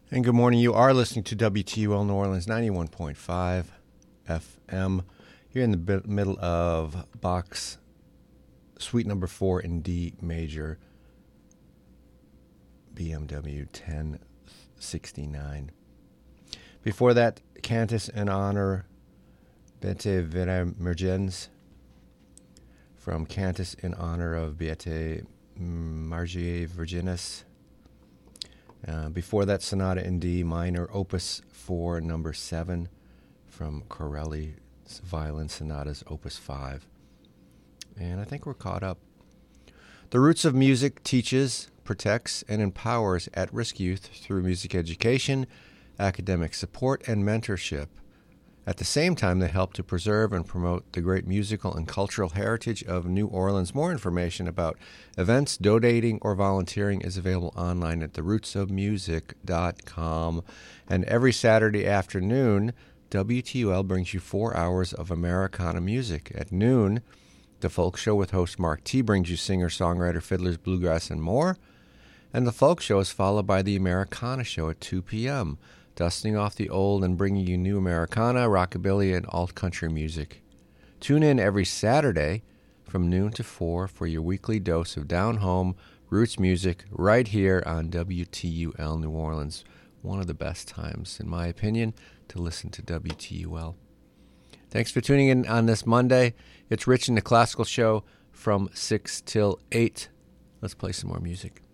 And good morning. You are listening to WTUL New Orleans 91.5 FM. Here in the middle of Bach's Suite Number 4 in D major, BMW 1069. Before that, Cantus in Honor Beate Vermergens from Cantus in Honor of Beate Margie Virginis. Before that, Sonata in D minor, Opus 4, number 7, from Corelli's Violin Sonatas, Opus 5. And I think we're caught up. The Roots of Music teaches, protects, and empowers at-risk youth through music education, academic support, and mentorship. At the same time, they help to preserve and promote the great musical and cultural heritage of New Orleans. More information about events, donating, or volunteering is available online at therootsofmusic.com. And every Saturday afternoon, WTUL brings you 4 hours of Americana music. At noon, the Folk Show with host Mark T. brings you singer, songwriter, fiddlers, bluegrass, and more. And the Folk Show is followed by the Americana Show at 2 p.m., dusting off the old and bringing you new Americana, rockabilly, and alt-country music. Tune in every Saturday from noon to 4 for your weekly dose of down-home roots music right here on WTUL New Orleans. One of the best times, in my opinion, to listen to WTUL. Thanks for tuning in on this Monday. It's Rich in the Classical Show from 6 till 8. Let's play some more music.